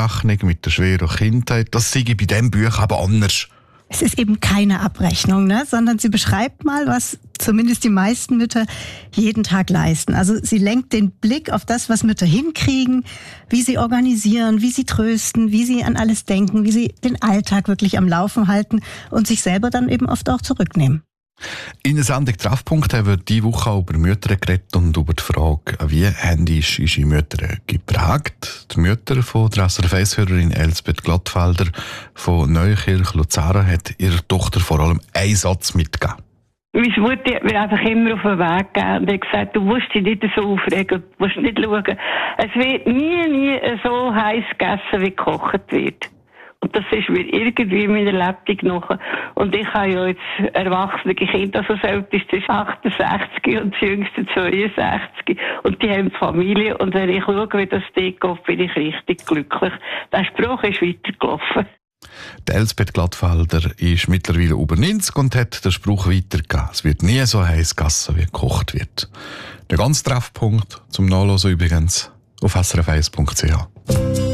Abrechnung mit der schweren Kindheit, das sei bei diesem Buch aber anders. Es ist eben keine Abrechnung, sondern sie beschreibt mal, was zumindest die meisten Mütter jeden Tag leisten. Also sie lenkt den Blick auf das, was Mütter hinkriegen, wie sie organisieren, wie sie trösten, wie sie an alles denken, wie sie den Alltag wirklich am Laufen halten und sich selber dann eben oft auch zurücknehmen. In der Sendung Treffpunkt haben wir diese Woche auch über Mütter geredet und über die Frage, wie haben unsere Mütter geprägt. Die Mutter von der SRF 1-Hörerin Elsbeth Glattfelder von Neukirch Luzern hat ihrer Tochter vor allem einen Satz mitgegeben. Meine Mutter hat mir einfach immer auf den Weg gegeben und hat gesagt, du musst dich nicht so aufregen, du musst nicht schauen. Es wird nie so heiß gegessen, wie gekocht wird. Und das ist mir irgendwie in meiner Lebtung noch. Und ich habe ja jetzt erwachsene Kinder, also das älteste ist 68 und das jüngste 62. Und die haben Familie. Und wenn ich schaue, wie das dort geht, bin ich richtig glücklich. Der Spruch ist weitergelaufen. Die Elsbeth Glattfelder ist mittlerweile über 90 und hat den Spruch weitergegeben. Es wird nie so heiß gegessen, wie gekocht wird. Der ganze Treffpunkt zum Nachlesen übrigens auf srf1.ch.